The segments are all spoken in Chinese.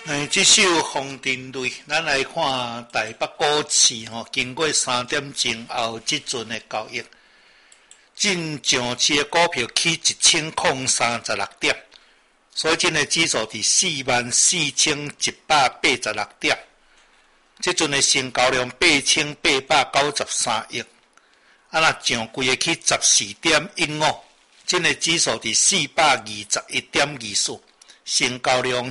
这首《风尘泪》，咱来看台北股市经过3点钟后即阵的交易，进上市的股票起1036点，所以今的指数伫44186点，即阵的成交量8893亿，若上柜的去14.15，今的指数伫421.24。成交量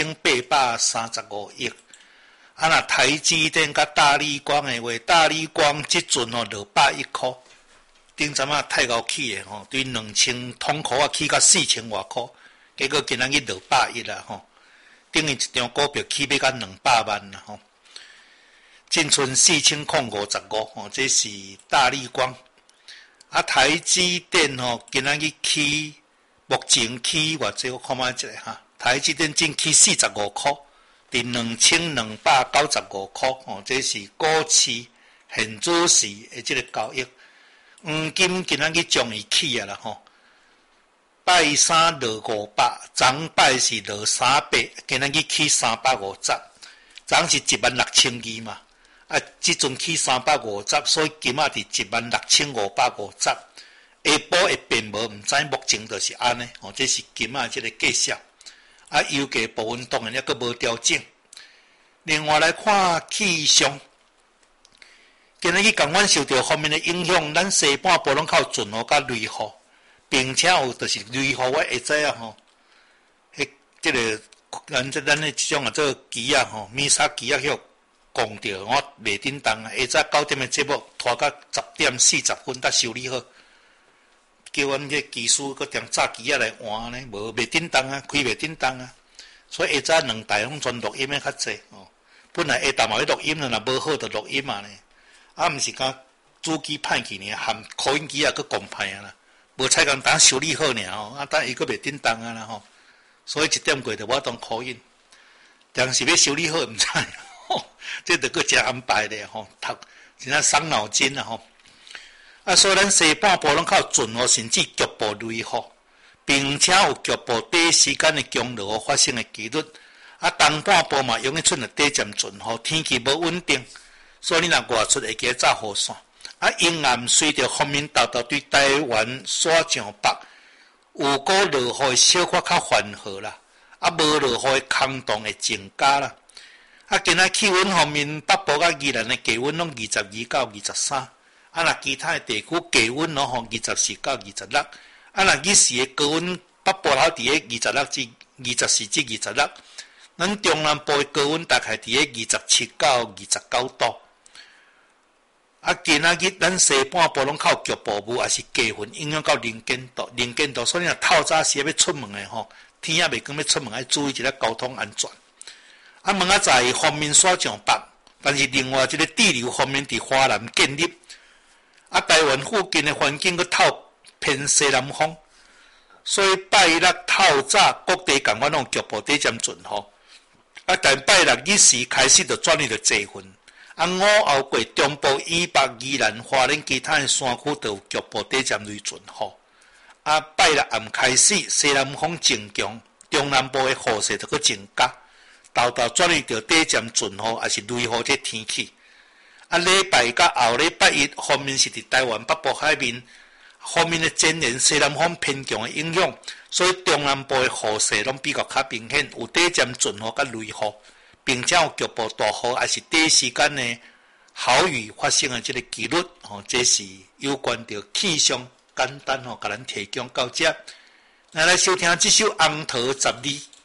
1835亿，若台积电甲大立光的话，大立光即阵201块，顶阵仔太高起的对2000通块起到4000外块，结果今仔日201啦等于一张股票起要到200万啦净存4055这是大立光，台积电今仔日起。目前起偌济，我看卖一下台积电净起45块，伫2295块这是股市现主时的这个交易。黄金今仔日终于起啦拜三落500，昨拜是落300，今仔日起350，昨是16002嘛，即阵起350，所以金仔伫16550。下晡会变无，毋知目前就是安尼这是金仔即个计数。油价部分当然还阁无调整。另外来看气象，今日共阮受到方面的影响，咱西半部拢靠准雨甲雷雨，并且有就是雷雨我会知影即个咱的即种做机米沙机许讲着我袂叮当下早9点的节目拖到10点40分才修理好。叫阮这技师搁踮炸机来换呢，无袂叮当开袂叮当所以下早2台拢全录音的较济本来下昼嘛要录音了，若无好就录音嘛呢，毋是讲主机歹去呢，含扩音机搁讲歹啦，无采工当修理好尔但伊搁袂叮当啦所以1点过就我当扩音，但是要修理好毋知这着搁加安排咧读真正伤脑筋所以咱西半部拢靠准雨，甚至局部雷雨，并且有局部短时间的强落雨发生的几率。东半部嘛容易出现短暂准雨，天气无稳定，所以你若外出会记早雨伞。阴暗随着风面豆豆对台湾线上北，有股落雨小可较缓和啦，无落雨的空洞会增加啦。今仔气温方面，北部甲宜兰的低温拢22到23。若其他的地区低温24到26，若日时的高温北部头伫咧26至24至26，咱中南部的高温大概伫咧27到29度。今仔日咱西半部拢靠局部雾，也是低温影响到能见度，所以若透早时要出门的天也袂光要出门，要注意一下交通安全。问在方面线上北，但是另外一个地流方面伫华南建立。台湾附近的环境佫透偏西南风，所以拜六透早各地共款拢局部短暂准雨。但拜六日时开始就转入着济云。午后过中部以北、宜兰、花莲其他的山区都有局部短暂雷阵雨。拜六暗开始西南风增强，中南部的雨势就佫增加，豆豆转入着短暂准雨，也是雷雨这天气。礼拜甲后礼拜一方面是伫台湾北部海面方面的前沿西南风偏强的影响，所以中南部的雨势拢比较明显，有短暂准雨甲雷雨，并且有局部大雨，也是短时间的豪雨发生的这个几率这是有关着气象简单甲咱提供到这。来收听这首《红桃12》。